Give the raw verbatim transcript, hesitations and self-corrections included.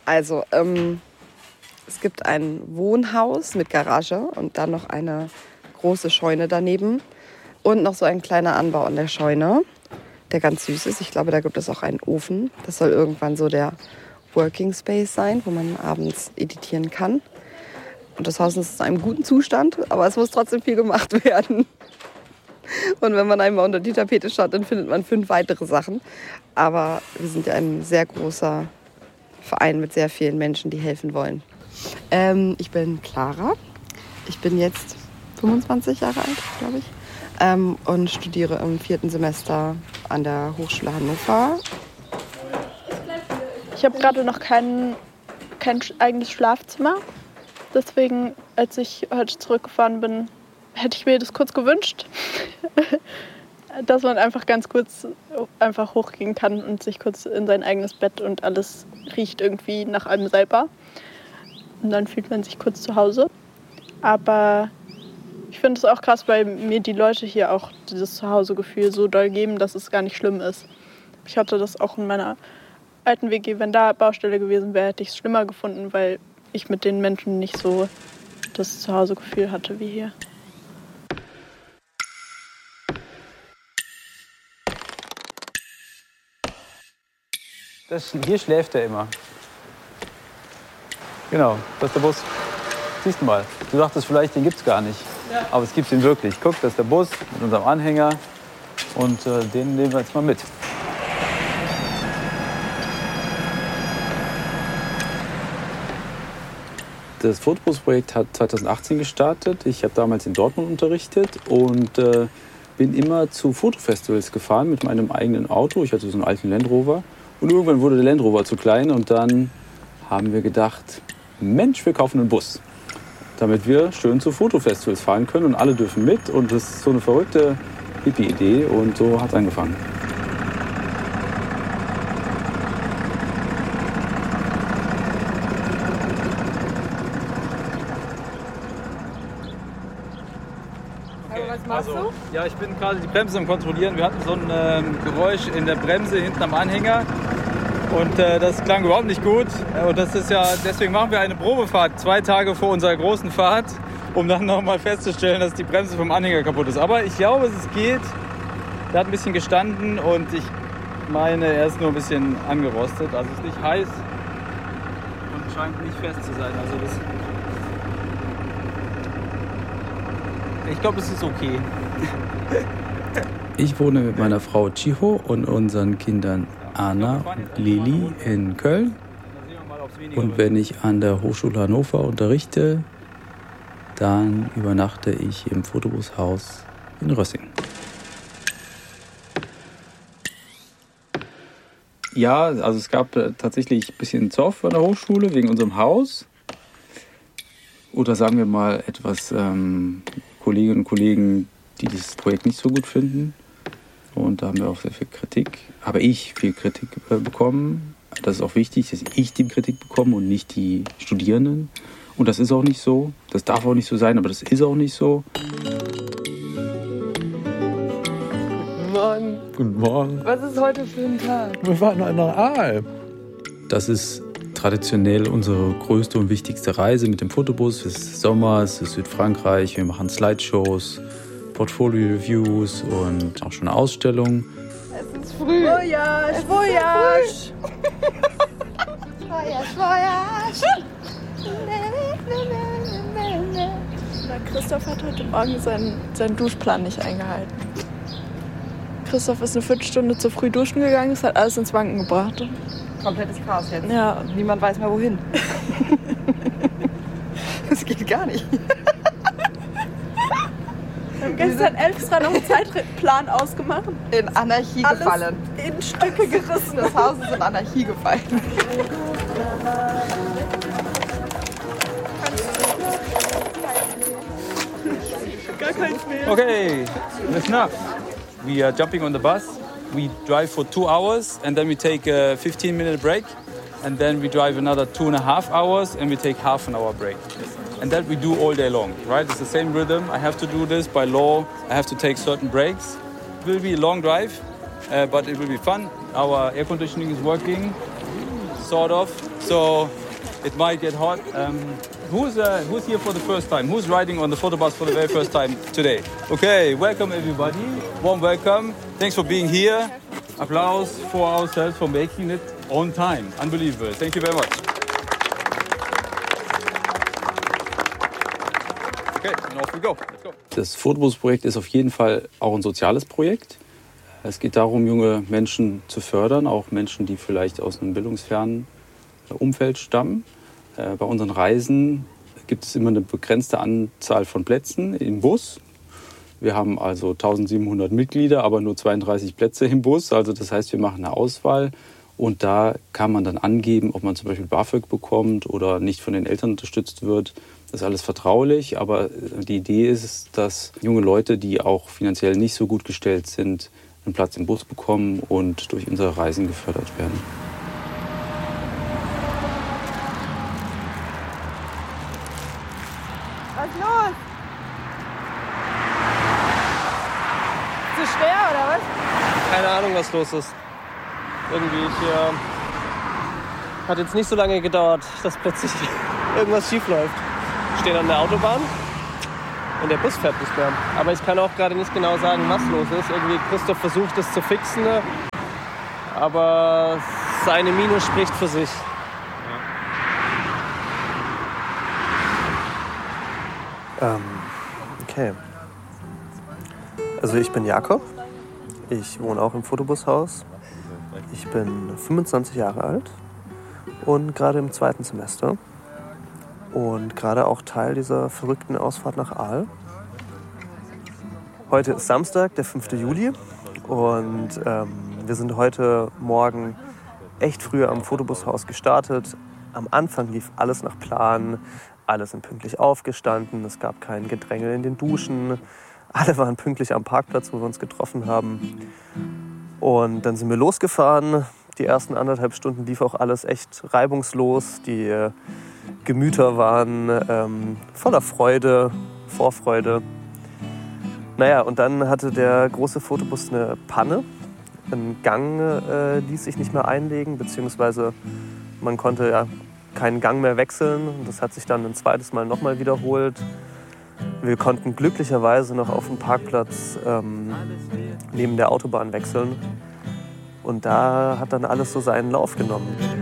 Also, ähm, es gibt ein Wohnhaus mit Garage und dann noch eine große Scheune daneben. Und noch so ein kleiner Anbau in der Scheune, der ganz süß ist. Ich glaube, da gibt es auch einen Ofen. Das soll irgendwann so der Working Space sein, wo man abends editieren kann. Und das Haus ist in einem guten Zustand, aber es muss trotzdem viel gemacht werden. Und wenn man einmal unter die Tapete schaut, dann findet man fünf weitere Sachen. Aber wir sind ja ein sehr großer Verein mit sehr vielen Menschen, die helfen wollen. Ähm, ich bin Clara. Ich bin jetzt fünfundzwanzig Jahre alt, glaube ich. Ähm, und studiere im vierten Semester an der Hochschule Hannover. Ich habe gerade noch kein, kein eigenes Schlafzimmer. Deswegen, als ich heute zurückgefahren bin, hätte ich mir das kurz gewünscht, dass man einfach ganz kurz einfach hochgehen kann und sich kurz in sein eigenes Bett und alles riecht irgendwie nach einem selber. Und dann fühlt man sich kurz zu Hause. Aber ich finde es auch krass, weil mir die Leute hier auch dieses Zuhausegefühl so doll geben, dass es gar nicht schlimm ist. Ich hatte das auch in meiner alten W G. Wenn da Baustelle gewesen wäre, hätte ich es schlimmer gefunden, weil ich mit den Menschen nicht so das Zuhausegefühl hatte wie hier. Das, hier schläft er immer. Genau, das ist der Bus. Siehst du mal, du dachtest vielleicht, den gibt's gar nicht. Ja. Aber es gibt ihn wirklich. Guck, das ist der Bus mit unserem Anhänger. Und äh, den nehmen wir jetzt mal mit. Das Fotobus-Projekt hat zweitausendachtzehn gestartet. Ich habe damals in Dortmund unterrichtet und äh, bin immer zu Fotofestivals gefahren mit meinem eigenen Auto. Ich hatte so einen alten Land Rover. Und irgendwann wurde der Land Rover zu klein und dann haben wir gedacht, Mensch, wir kaufen einen Bus, damit wir schön zu Fotofestivals fahren können und alle dürfen mit. Und das ist so eine verrückte Hippie-Idee und so hat es angefangen. Was machst also, du? Ja, ich bin gerade die Bremse am Kontrollieren. Wir hatten so ein ähm, Geräusch in der Bremse hinten am Anhänger. Und äh, das klang überhaupt nicht gut. Und das ist ja, deswegen machen wir eine Probefahrt zwei Tage vor unserer großen Fahrt, um dann nochmal festzustellen, dass die Bremse vom Anhänger kaputt ist. Aber ich glaube, es geht. Der hat ein bisschen gestanden und ich meine, er ist nur ein bisschen angerostet. Also es ist nicht heiß und scheint nicht fest zu sein. Also das ich glaube, es ist okay. Ich wohne mit meiner Frau Chiho und unseren Kindern Anna und Lili in Köln. Und wenn ich an der Hochschule Hannover unterrichte, dann übernachte ich im Fotobushaus in Rössing. Ja, also es gab tatsächlich ein bisschen Zoff an der Hochschule wegen unserem Haus. Oder sagen wir mal etwas ähm, Kolleginnen und Kollegen, die das Projekt nicht so gut finden. Und da haben wir auch sehr viel Kritik. Habe ich viel Kritik äh, bekommen. Das ist auch wichtig, dass ich die Kritik bekomme und nicht die Studierenden. Und das ist auch nicht so. Das darf auch nicht so sein, aber das ist auch nicht so. Guten Morgen. Guten Morgen. Was ist heute für ein Tag? Wir fahren nach einer Aal. Das ist traditionell unsere größte und wichtigste Reise mit dem Fotobus. Es ist Sommer, es ist Südfrankreich, wir machen Slideshows, Portfolio-Reviews und auch schon Ausstellungen. Es ist früh. Voyage, Voyage. Voyage, Voyage. Christoph hat heute Morgen seinen, seinen Duschplan nicht eingehalten. Christoph ist eine Viertelstunde zu früh duschen gegangen, das hat alles ins Wanken gebracht. Komplettes Chaos jetzt. Ja. Niemand weiß mehr wohin. Das geht gar nicht. Wir haben gestern extra noch einen Zeitplan ausgemacht. In Anarchie Alles gefallen. In Stücke gerissen. Das Haus ist in Anarchie gefallen. Gar keins mehr. Okay, listen up. We are jumping on the bus. We drive for two hours and then we take a fifteen minute break. And then we drive another two and a half hours and we take half an hour break. And that we do all day long, right? It's the same rhythm. I have to do this by law. I have to take certain breaks. It will be a long drive, uh, but it will be fun. Our air conditioning is working. sort of. So it might get hot. Um, who's uh, who's here for the first time? Who's riding on the photobus for the very first time today? Okay, welcome everybody. Warm welcome. Thanks for being here. Applause for ourselves for making it on time. Unbelievable. Thank you very much. Okay, and off we go. Let's go. Das Fotobus-Projekt ist auf jeden Fall auch ein soziales Projekt. Es geht darum, junge Menschen zu fördern, auch Menschen, die vielleicht aus einem bildungsfernen Umfeld stammen. Bei unseren Reisen gibt es immer eine begrenzte Anzahl von Plätzen im Bus. Wir haben also eintausendsiebenhundert Mitglieder, aber nur zweiunddreißig Plätze im Bus. Also das heißt, wir machen eine Auswahl und da kann man dann angeben, ob man zum Beispiel BAföG bekommt oder nicht von den Eltern unterstützt wird. Das ist alles vertraulich, aber die Idee ist, dass junge Leute, die auch finanziell nicht so gut gestellt sind, einen Platz im Bus bekommen und durch unsere Reisen gefördert werden. Was ist los? Ist es schwer oder was? Keine Ahnung, was los ist. Irgendwie, ich, äh, hat jetzt nicht so lange gedauert, dass plötzlich irgendwas schief läuft. Ich stehe an der Autobahn und der Bus fährt nicht mehr. Aber ich kann auch gerade nicht genau sagen, was los ist. Irgendwie Christoph versucht es zu fixen, aber seine Miene spricht für sich. Ähm, okay. Also ich bin Jakob. Ich wohne auch im Fotobushaus. Ich bin fünfundzwanzig Jahre alt und gerade im zweiten Semester. Und gerade auch Teil dieser verrückten Ausfahrt nach Aal. Heute ist Samstag, der fünfte Juli. Und ähm, wir sind heute Morgen echt früh am Fotobushaus gestartet. Am Anfang lief alles nach Plan. Alle sind pünktlich aufgestanden. Es gab kein Gedrängel in den Duschen. Alle waren pünktlich am Parkplatz, wo wir uns getroffen haben. Und dann sind wir losgefahren. Die ersten anderthalb Stunden lief auch alles echt reibungslos. Die äh, Gemüter waren ähm, voller Freude, Vorfreude. Naja, und dann hatte der große Fotobus eine Panne. Ein Gang äh, ließ sich nicht mehr einlegen, beziehungsweise man konnte ja keinen Gang mehr wechseln. Das hat sich dann ein zweites Mal nochmal wiederholt. Wir konnten glücklicherweise noch auf dem Parkplatz ähm, neben der Autobahn wechseln. Und da hat dann alles so seinen Lauf genommen.